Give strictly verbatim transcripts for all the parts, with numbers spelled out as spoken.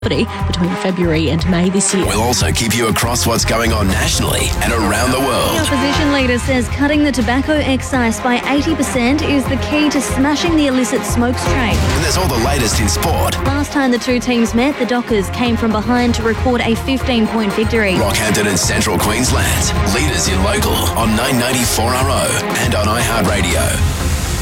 between February and May this year. We'll also keep you across what's going on nationally and around the world. The opposition leader says cutting the tobacco excise by eighty percent is the key to smashing the illicit smokes trade. And there's all the latest in sport. Last time the two teams met, the Dockers came from behind to record a fifteen-point victory. Rockhampton and Central Queensland, leaders in local on nine ninety-four R O and on iHeartRadio.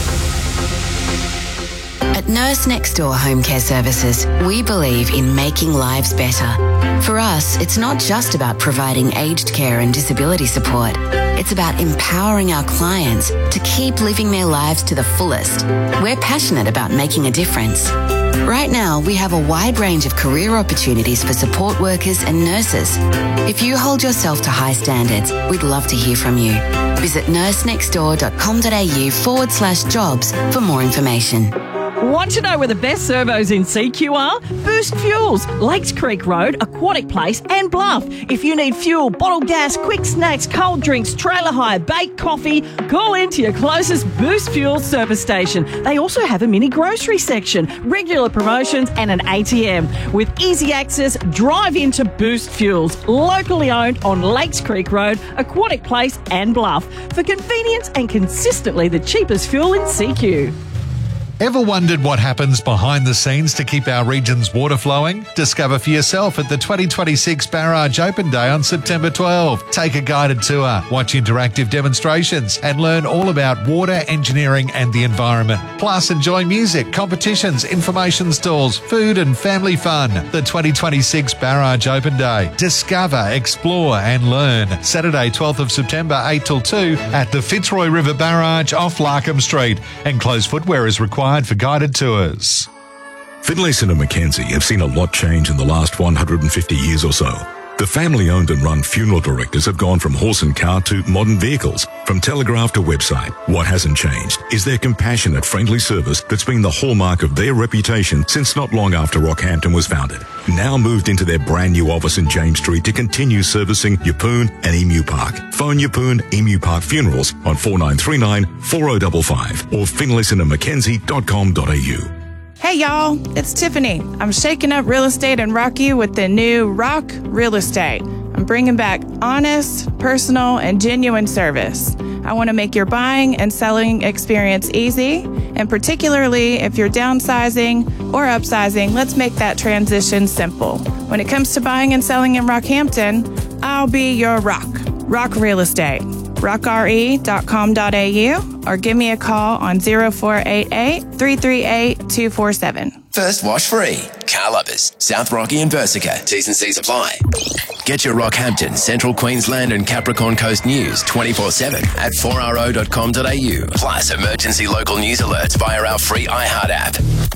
At Nurse Next Door Home Care Services, we believe in making lives better. For us, it's not just about providing aged care and disability support. It's about empowering our clients to keep living their lives to the fullest. We're passionate about making a difference. Right now, we have a wide range of career opportunities for support workers and nurses. If you hold yourself to high standards, we'd love to hear from you. Visit nursenextdoor.com.au forward slash jobs for more information. Want to know where the best servos in C Q are? Boost Fuels, Lakes Creek Road, Aquatic Place and Bluff. If you need fuel, bottled gas, quick snacks, cold drinks, trailer hire, baked coffee, call into your closest Boost Fuels service station. They also have a mini grocery section, regular promotions and an A T M. With easy access, drive into Boost Fuels, locally owned on Lakes Creek Road, Aquatic Place and Bluff. For convenience and consistently the cheapest fuel in C Q. Ever wondered what happens behind the scenes to keep our region's water flowing? Discover for yourself at the twenty twenty-six Barrage Open Day on September twelfth. Take a guided tour, watch interactive demonstrations and learn all about water, engineering and the environment. Plus enjoy music, competitions, information stalls, food and family fun. The twenty twenty-six Barrage Open Day. Discover, explore and learn. Saturday twelfth of September eight till two at the Fitzroy River Barrage off Larkham Street. And closed footwear is required for guided tours. Finlayson and Mackenzie have seen a lot change in the last one hundred fifty years or so. The family-owned and run funeral directors have gone from horse and car to modern vehicles, from telegraph to website. What hasn't changed is their compassionate, friendly service that's been the hallmark of their reputation since not long after Rockhampton was founded. Now moved into their brand new office in James Street to continue servicing Yeppoon and Emu Park. Phone Yeppoon Emu Park Funerals on four nine three nine, four oh five five or finlayson and mackenzie dot com dot a u. Hey y'all, it's Tiffany. I'm shaking up real estate in Rocky with the new Rock Real Estate. I'm bringing back honest, personal, and genuine service. I want to make your buying and selling experience easy, and particularly if you're downsizing or upsizing, let's make that transition simple. When it comes to buying and selling in Rockhampton, I'll be your rock. Rock Real Estate. rock r e dot com dot a u or give me a call on zero four eight eight, three three eight, two four seven. First wash free. Car lovers, South Rocky and Versica. T's and C's apply. Get your Rockhampton, Central Queensland and Capricorn Coast news twenty-four seven at four r o dot com dot a u. Plus emergency local news alerts via our free iHeart app.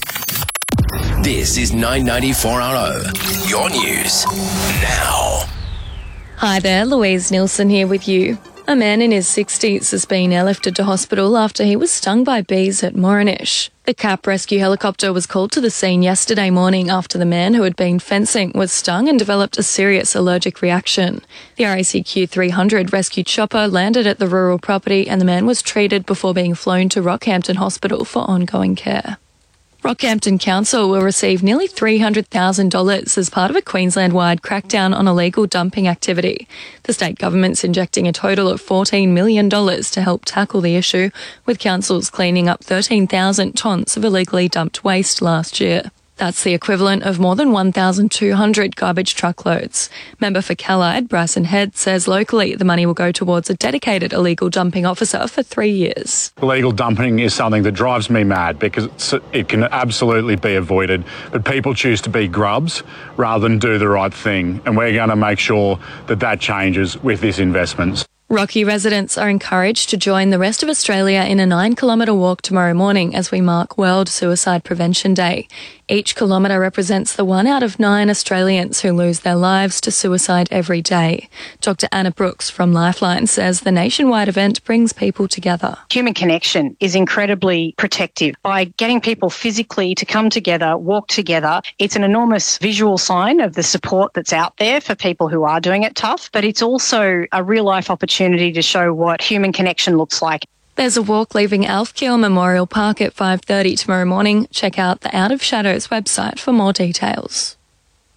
This is nine ninety-four R O. Your news now. Hi there, Louise Nielsen here with you. A man in his sixties has been airlifted to hospital after he was stung by bees at Moronish. The C A P rescue helicopter was called to the scene yesterday morning after the man who had been fencing was stung and developed a serious allergic reaction. The R A C Q three hundred rescue chopper landed at the rural property and the man was treated before being flown to Rockhampton Hospital for ongoing care. Rockhampton Council will receive nearly three hundred thousand dollars as part of a Queensland-wide crackdown on illegal dumping activity. The state government's injecting a total of fourteen million dollars to help tackle the issue, with councils cleaning up thirteen thousand tonnes of illegally dumped waste last year. That's the equivalent of more than one thousand two hundred garbage truckloads. Member for Callide, Bryson Head, says locally the money will go towards a dedicated illegal dumping officer for three years. Illegal dumping is something that drives me mad because it's, it can absolutely be avoided, but people choose to be grubs rather than do the right thing, and we're going to make sure that that changes with this investment. Rocky residents are encouraged to join the rest of Australia in a nine kilometre walk tomorrow morning as we mark World Suicide Prevention Day. Each kilometre represents the one out of nine Australians who lose their lives to suicide every day. Doctor Anna Brooks from Lifeline says the nationwide event brings people together. Human connection is incredibly protective. By getting people physically to come together, walk together, it's an enormous visual sign of the support that's out there for people who are doing it tough, but it's also a real-life opportunity to show what human connection looks like. There's a walk leaving Alfkill Memorial Park at five thirty tomorrow morning. Check out the Out of Shadows website for more details.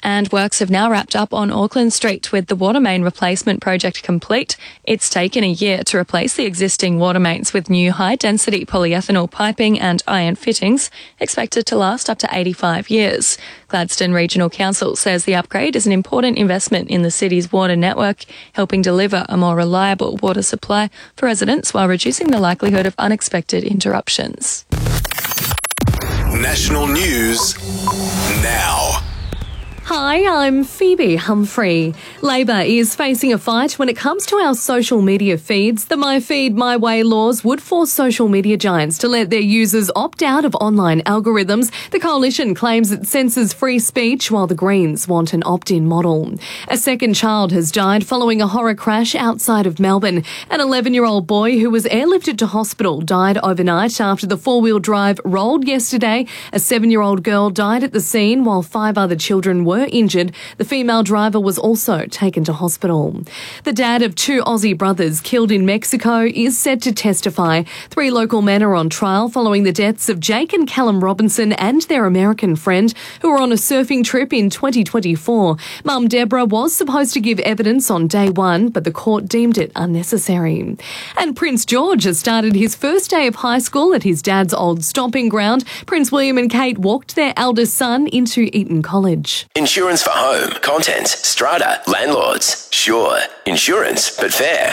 And works have now wrapped up on Auckland Street with the water main replacement project complete. It's taken a year to replace the existing water mains with new high-density polyethanol piping and iron fittings, expected to last up to eighty-five years. Gladstone Regional Council says the upgrade is an important investment in the city's water network, helping deliver a more reliable water supply for residents while reducing the likelihood of unexpected interruptions. National news now. Hi, I'm Phoebe Humphrey. Labor is facing a fight when it comes to our social media feeds. The My Feed, My Way laws would force social media giants to let their users opt out of online algorithms. The coalition claims it censors free speech, while the Greens want an opt-in model. A second child has died following a horror crash outside of Melbourne. An eleven-year-old boy who was airlifted to hospital died overnight after the four-wheel drive rolled yesterday. A seven-year-old girl died at the scene, while five other children were injured. The female driver was also taken to hospital. The dad of two Aussie brothers killed in Mexico is set to testify. Three local men are on trial following the deaths of Jake and Callum Robinson and their American friend, who were on a surfing trip in twenty twenty-four. Mum Deborah was supposed to give evidence on day one, but the court deemed it unnecessary. And Prince George has started his first day of high school at his dad's old stomping ground. Prince William and Kate walked their eldest son into Eton College. Insurance for home, contents, strata, landlords. Sure, insurance, but fair.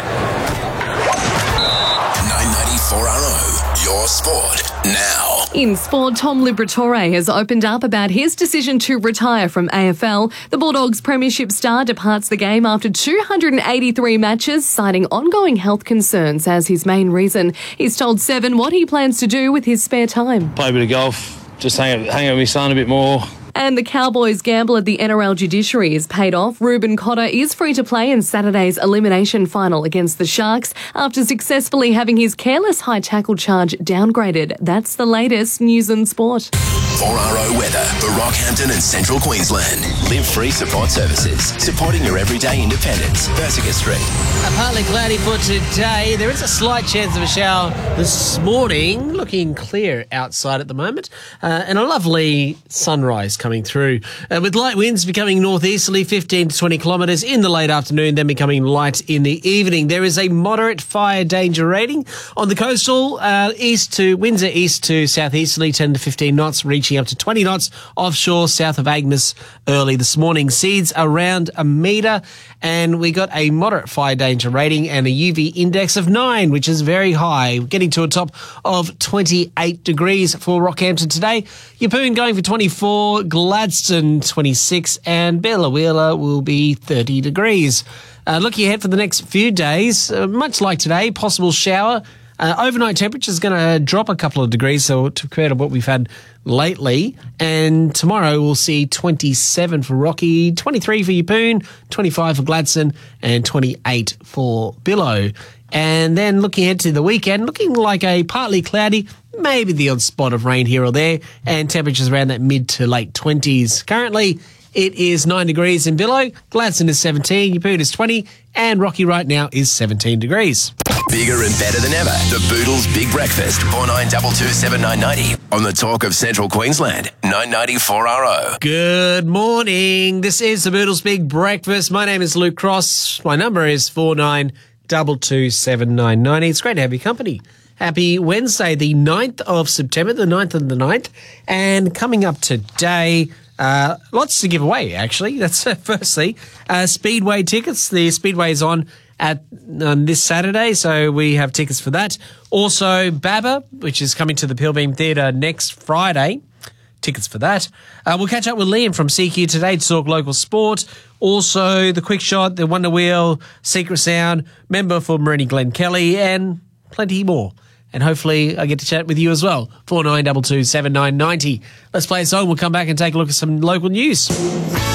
nine ninety-four R O, your sport now. In sport, Tom Liberatore has opened up about his decision to retire from A F L. The Bulldogs premiership star departs the game after two hundred eighty-three matches, citing ongoing health concerns as his main reason. He's told Seven what he plans to do with his spare time. Play a bit of golf, just hang out, hang out with my son a bit more. And the Cowboys' gamble at the N R L judiciary is paid off. Ruben Cotter is free to play in Saturday's elimination final against the Sharks after successfully having his careless high tackle charge downgraded. That's the latest news and sport. four R O weather for Rockhampton and Central Queensland. Live Free Support Services, supporting your everyday independence. Persica Street. A partly cloudy for today. There is a slight chance of a shower this morning. Looking clear outside at the moment. Uh, and a lovely sunrise coming through. Uh, with light winds becoming northeasterly, fifteen to twenty kilometres in the late afternoon, then becoming light in the evening. There is a moderate fire danger rating on the coastal. Uh, east to winds are east to southeasterly, ten to fifteen knots, reaching up to twenty knots offshore south of Agnes early this morning. Seeds around a metre, and we got a moderate fire danger rating and a U V index of nine, which is very high, getting to a top of twenty-eight degrees for Rockhampton today. Yeppoon going for twenty-four, Gladstone twenty-six, and Bella will be thirty degrees. Uh, looking ahead for the next few days, uh, much like today, possible shower. Uh, overnight temperature is going to drop a couple of degrees, so to compare to what we've had lately. And tomorrow we'll see twenty-seven for Rocky, twenty-three for Yeppoon, twenty-five for Gladstone, and twenty-eight for Billow. And then looking ahead to the weekend, looking like a partly cloudy, maybe the odd spot of rain here or there, and temperatures around that mid to late twenties. Currently, it is nine degrees in Billow, Gladstone is seventeen, Yeppoon is twenty, and Rocky right now is seventeen degrees. Bigger and better than ever. The Boodles Big Breakfast. four nine two two seven nine nine zero. On the talk of Central Queensland. nine ninety-four R O. Good morning. This is the Boodles Big Breakfast. My name is Luke Cross. My number is four nine two two seven nine nine zero. It's great to have your company. Happy Wednesday, the ninth of September, the ninth and the ninth. And coming up today, uh, lots to give away, actually. That's uh, firstly, uh, Speedway tickets. The Speedway is on at um, this Saturday, so we have tickets for that. Also, Baba, which is coming to the Pilbeam Theatre next Friday. Tickets for that. Uh, we'll catch up with Liam from C Q today to talk local sport. Also, the Quick Shot, the Wonder Wheel, Secret Sound, member for Marini Glen Kelly, and plenty more. And hopefully I get to chat with you as well. four nine two two seven nine nine zero. Let's play a song. We'll come back and take a look at some local news.